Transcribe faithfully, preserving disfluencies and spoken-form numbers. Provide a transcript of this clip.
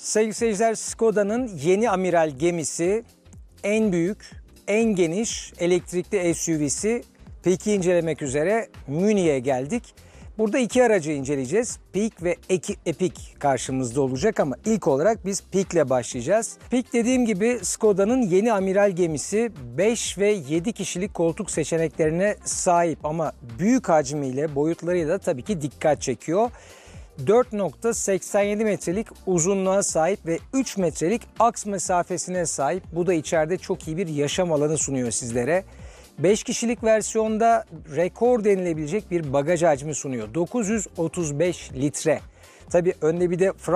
Sevgili seyirciler, Skoda'nın yeni amiral gemisi, en büyük, en geniş elektrikli S U V'si Peak'i incelemek üzere Münih'e geldik. Burada iki aracı inceleyeceğiz. Peak ve Epic karşımızda olacak ama ilk olarak biz Peak'le başlayacağız. Peak, dediğim gibi, Skoda'nın yeni amiral gemisi, beş ve yedi kişilik koltuk seçeneklerine sahip ama büyük hacmiyle, boyutlarıyla da tabii ki dikkat çekiyor. dört nokta seksen yedi metrelik uzunluğa sahip ve üç metrelik aks mesafesine sahip. Bu da içeride çok iyi bir yaşam alanı sunuyor sizlere. beş kişilik versiyonda rekor denilebilecek bir bagaj hacmi sunuyor. dokuz yüz otuz beş litre. Tabii önde bir de